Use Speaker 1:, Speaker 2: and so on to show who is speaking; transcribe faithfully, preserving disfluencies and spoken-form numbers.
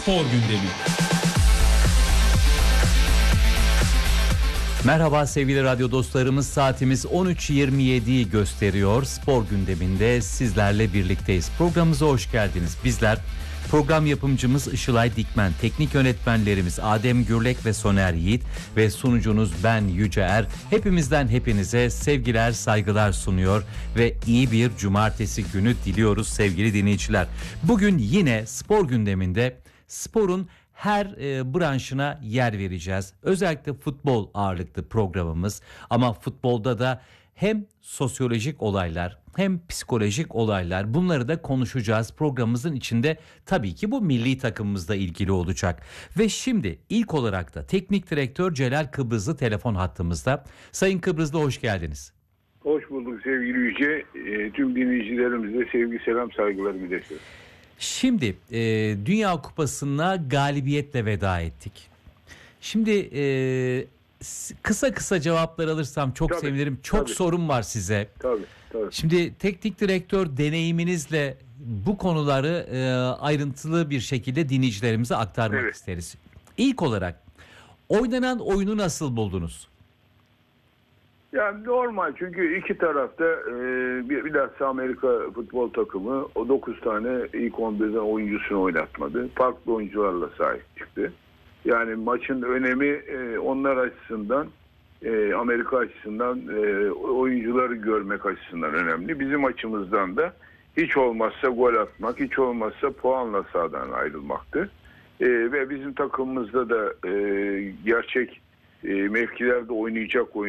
Speaker 1: Spor Gündemi.
Speaker 2: Merhaba sevgili radyo dostlarımız, saatimiz on üç yirmi yediyi gösteriyor. Spor gündeminde sizlerle birlikteyiz. Programımıza hoş geldiniz. Bizler program yapımcımız Işılay Dikmen, teknik yönetmenlerimiz Adem Gürlek ve Soner Yiğit ve sunucunuz ben Yüce Er. Hepimizden hepinize sevgiler, saygılar sunuyor ve iyi bir cumartesi günü diliyoruz sevgili dinleyiciler. Bugün yine spor gündeminde sporun her e, branşına yer vereceğiz. Özellikle futbol ağırlıklı programımız, ama futbolda da hem sosyolojik olaylar hem psikolojik olaylar, bunları da konuşacağız. Programımızın içinde tabii ki bu milli takımımızla ilgili olacak. Ve şimdi ilk olarak da teknik direktör Celal Kıbrızlı telefon hattımızda. Sayın Kıbrızlı, hoş geldiniz.
Speaker 3: Hoş bulduk sevgili Yüce. E, tüm dinleyicilerimize sevgi, selam, saygılar iletiyorum.
Speaker 2: Şimdi e, Dünya Kupası'na galibiyetle veda ettik. Şimdi e, kısa kısa cevaplar alırsam çok
Speaker 3: Tabii,
Speaker 2: sevinirim. Çok
Speaker 3: tabii.
Speaker 2: sorum var size.
Speaker 3: Tabii, tabii.
Speaker 2: Şimdi teknik direktör deneyiminizle bu konuları e, ayrıntılı bir şekilde dinleyicilerimize aktarmak
Speaker 3: Evet.
Speaker 2: isteriz. İlk olarak oynanan oyunu nasıl buldunuz?
Speaker 3: Yani normal, çünkü iki tarafta e, bir, bilhassa Amerika futbol takımı o dokuz tane ilk on birden oyuncusunu oynatmadı. Farklı oyuncularla sahip çıktı. Yani maçın önemi e, onlar açısından, e, Amerika açısından e, oyuncuları görmek açısından önemli. Bizim açımızdan da hiç olmazsa gol atmak, hiç olmazsa puanla sahadan ayrılmaktı. E, ve bizim takımımızda da e, gerçek e, mevkilerde oynayacak oyuncular